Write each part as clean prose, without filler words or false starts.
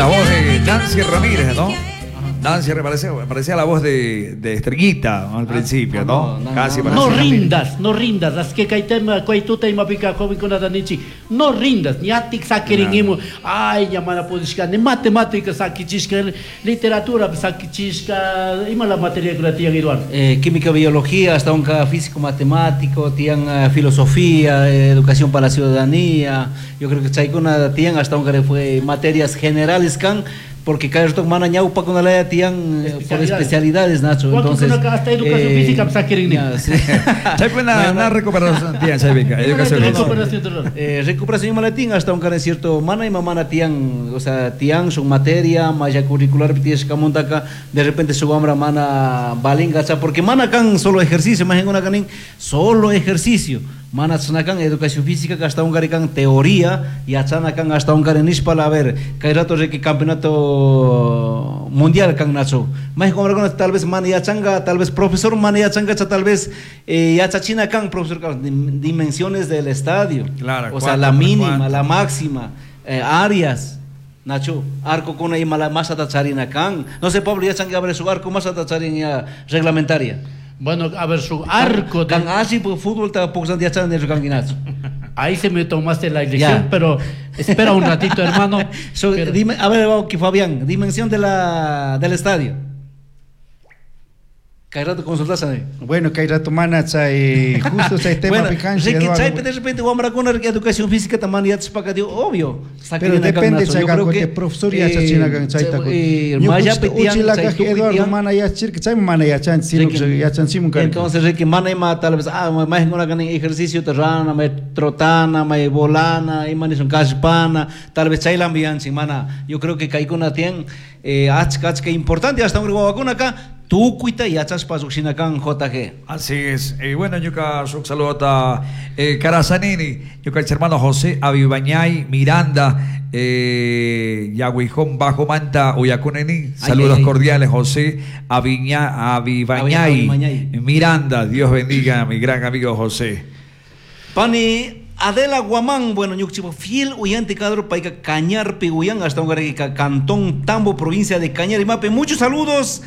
la voz de Nancy Ramírez, ¿no? Nancy parecía la voz de Estrellita, ¿no? Al principio, ¿no? Casi no rindas, no rindas. Las que caitema, coituta y mapica, joven con adanichi. No rindas, ni atik sakiringimo. Ay, llamada podisca, ni matemáticas, sakichisca, literatura, sakichisca, y la materia que la tienen Eduardo. Química, biología, hasta un físico matemático, tienen filosofía, educación para la ciudadanía. Yo creo que Chaikuna tienen hasta un fue materias generales can. Porque cada vez mana ñaupa con la tian por especialidades, Nacho. Entonces hasta educación física pues quieren una recuperación tian recuperación malatín hasta un cara cierto mana y mamana tian, o sea, tian son materia, malla curricular pities camontaca, de repente su hambre mana balinga, porque mana can solo ejercicio, más en una canin solo ejercicio. Mana tsanakan educación física que hasta un garikan teoría y achanakan hasta un garenis para ver que rato de que campeonato mundial kan nacho más como tal vez mana ya changa tal vez profesor mana ya changa tal vez ya chachina kan profesor dimensiones del estadio, claro, o sea la mínima la máxima áreas Nacho, arco con ahí mala masa tacharina kan no sé Pablo ya changa abre su arco masa tacharina reglamentaria. Bueno, a ver, su arco de... así por fútbol está poco de en el canguinazo. Ahí se me tomaste la elección, pero espera un ratito, hermano. Pero... Dime, a ver, Fabián, dimensión del estadio. ¿Qué rato consultas ahí? Bueno, que rato mana justo ese tema bueno, picante. De repente vamos a con educación física también ya te obvio. Pero depende chaga que profesor ya chachina kan chaita ko. Maya petian Eduardo mana ya chir que chay mana ya chan sino ya chan simun kan. Entonces que mana ma tal vez más en una ejercicio terrana, me trotana, me volana, y man son caspana, tal vez chay la ambian mana. Yo creo que kai con atien que importante hasta un vacuna acá. Tú cuita y achas pasuxinacan JG. Así es. Bueno, yo un saludo a Carazanini, yo el hermano José Avibañay, Miranda, Yaguijón Bajo Manta, Uyacuneni. Saludos cordiales, José Avibañay, Miranda. Dios bendiga a mi gran amigo José. Pani Adela Guamán, bueno, yo fiel oyente cadro paika Cañar Piguyan, hasta un Cantón Tambo, provincia de Cañar y Mape. Muchos saludos.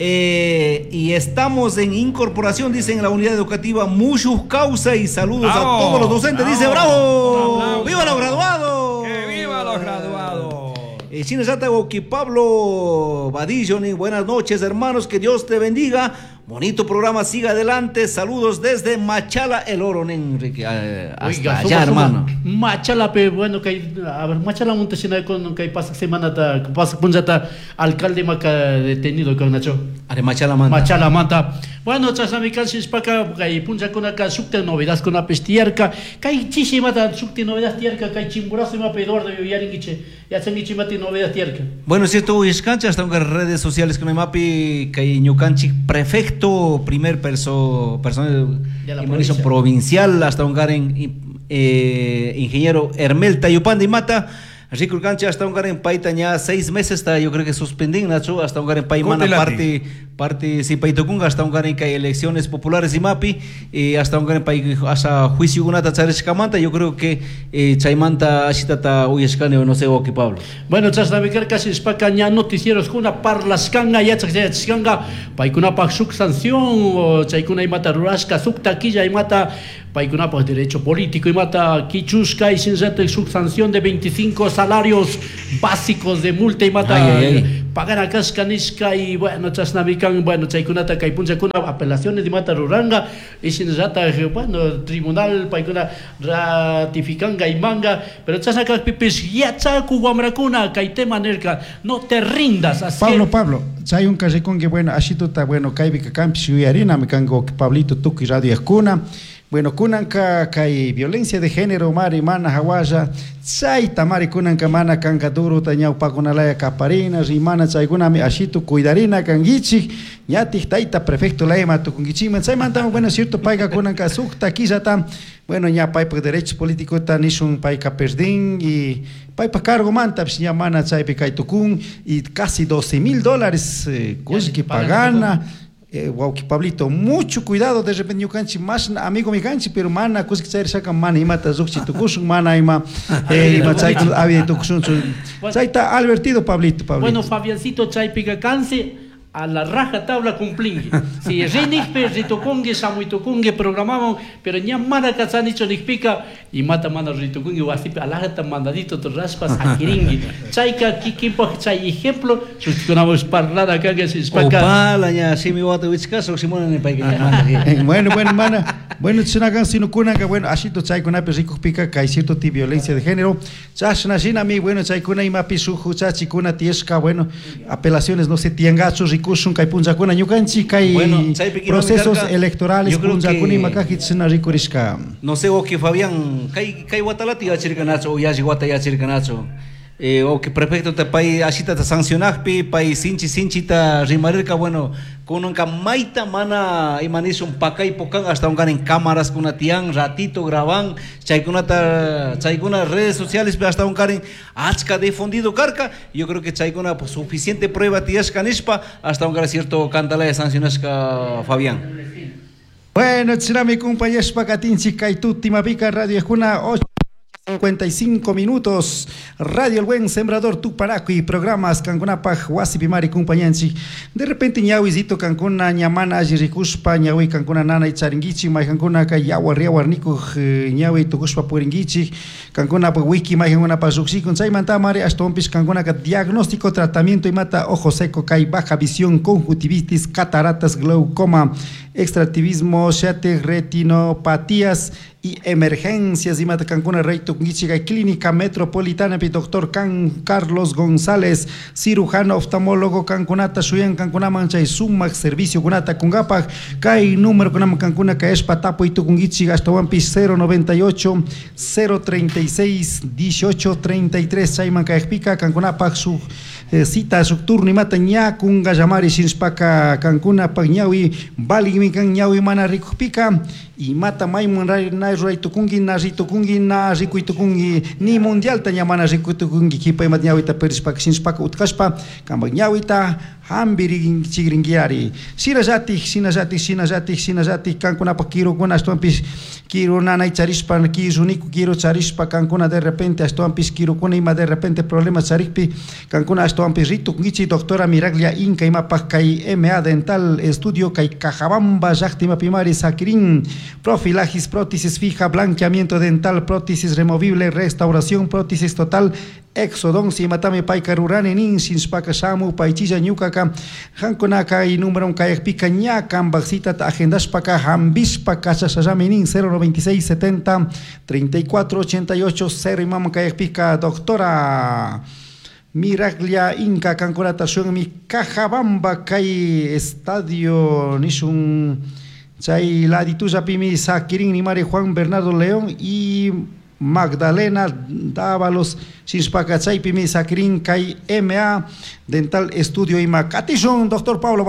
Y estamos en incorporación, dicen en la unidad educativa Muchos Causa y saludos a todos los docentes. Dice bravo, viva los graduados, que viva los graduados. China Satagoki Pablo Vadillo, buenas noches hermanos, que Dios te bendiga. Bonito programa, siga adelante. Saludos desde Machala, el Oro, Enrique. Hasta allá, hermano. Machala, bueno, que a ver, Machala Montesina con que pasa semana pasa punzata alcalde maca detenido con Nacho. Are Machala Manta. Machala Manta. Bueno, tras amical si spaka que punza con acá subte novedades con la pestierca. Kai chisima ta subte novedades tierca, kai chimburazo ma Eduardo Villaringiche. Ya se ngichi mati novedades tierca. Bueno, si esto es cancha hasta en redes sociales con el mapi kai ñucanchi prefecto primer persona provincial hasta un garen ingeniero Hermel Tayupandi Mata Rico Cancha hasta un garen paita ya 6 meses está yo creo que suspendí Nacho hasta un garen paimana parte si paitocunga hasta un garen que hay elecciones populares y mapi hasta un garen pai hasta juicio gunata chares camanta yo creo que chaimanta ashitata uyescane o no sé o que Pablo. Bueno, tras navegar casi espacaña noticieros con una parlascanga ya changa paikuna paksuk sanción o chaikuna y mata rurasca sukta aquí ya y mata paikuna pues derecho político y mata kichuska y sin sanción de 25 salarios básicos de multa y mata pagar a cascanisca y bueno tras navican bueno chaikunata kaipuncha kuna apelaciones de mata ruranga y sin rata bueno tribunal paikuna ratificanga y manga pero tras acá pipis ya chaku guamracuna kaitema nerka no te rindas así Pablo hay un carricón que bueno así está bueno kaibika campus y arena me cango Pablito Tuki Radio Escuna. Bueno, kunanka kai violencia de género mari mana hawaya sai tamari kunanka mana kanka duro tañau pakunalaya kaparinas y mana sai kunami ashitu cuidarina kangichi ñati taita prefecto laema tu kungichiman sai mantamo bueno cierto paiga kunanka sukta quizá bueno ya pai por derechos políticos tan es un pai perdín y pai pa cargo manta pues ya mana sai pe kai tukun y casi $12,000 que pagana Wauki Pablito, mucho cuidado, de repente yo canchi más amigo mi canchi, pero mana cosa que se saca mana y mata zuxi tukusun mana y ma chay había tukusun chay está advertido Pablito. Bueno, Fabiancito chay pica canse a la raja tabla cumplingue. Si rinikpe ritokungue samuitukungue programamos, pero ña mana kazanicho nikpika y mata mana ritokungue wasipe alajata mandadito to raspas hakiringi. Chayka kikipa chay ejemplo, sustionamos parlada acá que se espaka. Opala ña simi wata wichkas o simona ne pai que mana. Bueno, mana. Bueno, tsinagan sino kuna que bueno, así to chay kuna rico pica que hay cierto tipo de violencia de género. Chashna sina mi bueno chay kuna y mapi suju chachi kuna tiesca bueno, apelaciones no se tiangachos kusun kai punza kuna ñukanchi kai procesos electorales punza kuna imakaki tsina rikurishka. No sé o que Fabián kai watalati ya chirkanacho o ya wata ya chirkanacho. O que prefecto te pai asita ta sancionakpi pai sinchi ta rimarirka bueno con un maita mana imanis un pakay pokan hasta un en cámaras con tiang ratito graban chaykuna redes sociales hasta un karen achka difundido carca. Yo creo que chaykuna pues, suficiente prueba tiasca nispa hasta un cierto cantala de sancionasca Fabián. Bueno, tsinami compañeros pakatinchi kai tutti mapica radio escuna 55 minutos, Radio El Buen Sembrador Tuparaco y programas Canconapaj, Huasipimari compañanchi. De repente ñahuizito Cancuna, ñamana, Jiricuspa, ñahui Cancuna nana y charingichi, mai Cancuna Kayawa, Riawarnico, ñahui Tucuspa Puringichi, Cancuna wiki, mai Cancuna Pazuxi, con Saimantamare, Astompis, Cancuna diagnóstico, tratamiento y mata, ojo seco, kai baja visión, conjuntivitis, cataratas, glaucoma, extractivismo, shate, retinopatías y emergencias y mata Cancuna Rey Tucungichiga Clínica Metropolitana pi doctor Carlos González, cirujano oftalmólogo Cancunata Shuyan Cancuna Mancha y Sumac servicio Cunata Cungapag Kai número Cunam Cancuna Caespa Tapo y Tucungichiga hasta Wampis 098 036 1833 Chayman Caexpica Cancunapag su cita su turno y mata ña kunga llamar y sinspaka Cancuna pagñawi balimi ñawi mana rikupica y mata maimun na tukungi na ritukungi na rikuitukungi ni mundial ta ñamana rikuitukungi kipa imat ñawita perispak sinspaka utkaspa kambak ñawita hambiri chigringiari sinajati Cancuna pa kiro kuna estompis kiro nana y charispa kizuniku kiro charispa Cancuna de repente estompis kiro kuna ima de repente problemas charispi Cancuna estompis ritukungi doctora Miraglia Inca ima pa kai MA dental estudio kai Cajabamba Jactima Pimari Sakirin profilaxis prótesis fija blanqueamiento dental prótesis removible restauración prótesis total Exodon si matame pai karurane nin sinspaka shamu pai chilla ñukaka hankonaka y número kaekpika ñaka baxita ta agendas paka hambispa kasasami nin 096 70 34 88 0 imam kaekpika doctora Miraglia Inca Canconatación mi Cajabamba kai estadio nishun chay ladituya pimi Sakirin ni Mari Juan Bernardo León y Magdalena Dávalos Sinspacachay pimi Sakirin kai MA Dental Estudio y Macatishon doctor Pablo